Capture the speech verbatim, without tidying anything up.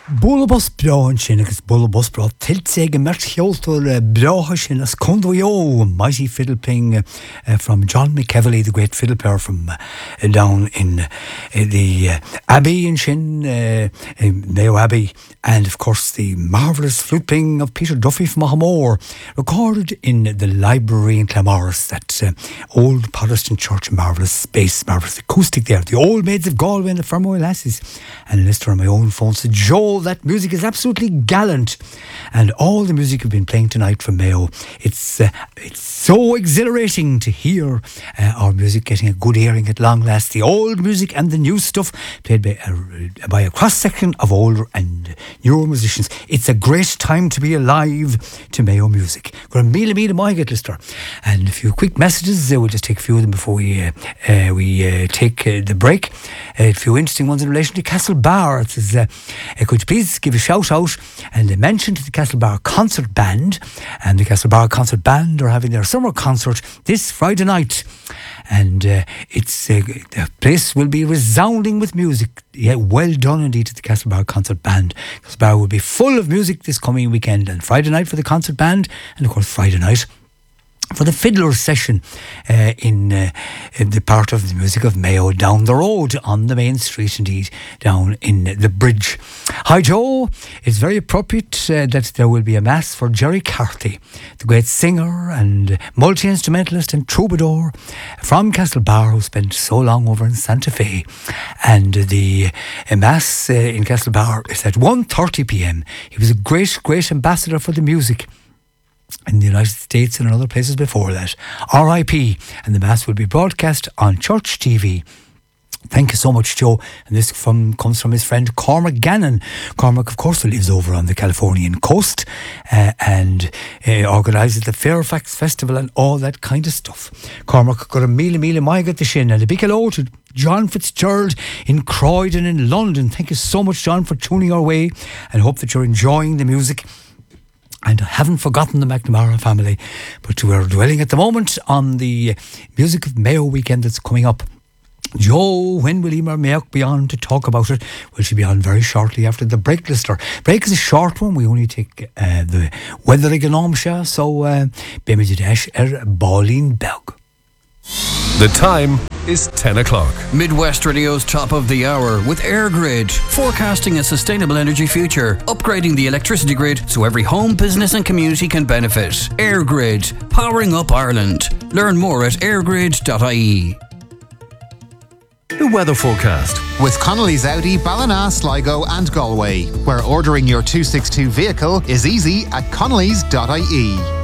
Bullabus Brown sin agus Bullabus Brown tiltsege mert Hjoltor Broha sin as Condoyo, mighty fiddle playing uh, uh, from John McEvely, the great fiddle player from uh, down in uh, the uh, Abbey in Shin, uh, in Mayo Abbey, and of course the marvellous flute playing of Peter Duffy from Mahamore, recorded in the library in Claremorris, that uh, old Protestant church, marvellous space, marvellous acoustic there, the old maids of Galway and the Fermoy lasses, and a listener on my own phone said, Joe, that music is absolutely gallant, and all the music you've been playing tonight from Mayo, it's uh, it's so exhilarating to hear uh, our music getting a good hearing at long last, the old music and the new stuff played by a, by a cross-section of older and newer musicians. It's a great time to be alive to Mayo music. Got a meal meal my get lister, and a few quick messages. Uh, we'll just take a few of them before we uh, uh, we uh, take uh, the break. Uh, a few interesting ones in relation to Castlebar. It says, uh, uh, could you please give a shout out and a mention to the Castlebar Concert Band, and the Castlebar Concert Band are having their summer concert this Friday night, and uh, it's uh, the place will be resounding with music. Yeah, well done indeed to the Castlebar Concert Band. Castlebar will be full of music this coming weekend, and Friday night for the concert band, and of course Friday night for the fiddler session uh, in, uh, in the part of the music of Mayo down the road on the main street, indeed, down in the bridge. Hi Joe, it's very appropriate uh, that there will be a mass for Jerry Carthy, the great singer and multi-instrumentalist and troubadour from Castlebar, who spent so long over in Santa Fe. And the uh, mass uh, in Castlebar is at one thirty p.m. He was a great, great ambassador for the music in the United States and in other places before that. R I P, and the mass will be broadcast on Church T V. Thank you so much, Joe. And this from comes from his friend Cormac Gannon. Cormac, of course, lives over on the Californian coast uh, and uh, organises the Fairfax Festival and all that kind of stuff. Cormac got a meal meal my get the shin, and a big hello to John Fitzgerald in Croydon in London. Thank you so much, John, for tuning our way, and hope that you're enjoying the music. And I haven't forgotten the McNamara family, but we're dwelling at the moment on the Music of Mayo weekend that's coming up. Joe, when will Emer Mayock be on to talk about it? Will she be on very shortly after the break lister? Break is a short one. We only take uh, the weather economisha, so uh, Bemid Dash er Ballin Beg. The time is ten o'clock. Midwest Radio's top of the hour with EirGrid, forecasting a sustainable energy future, upgrading the electricity grid so every home, business and community can benefit. EirGrid, powering up Ireland. Learn more at airgrid dot I E. The weather forecast with Connolly's Audi, Ballina, Sligo and Galway, where ordering your two sixty-two vehicle is easy at connellys dot I E.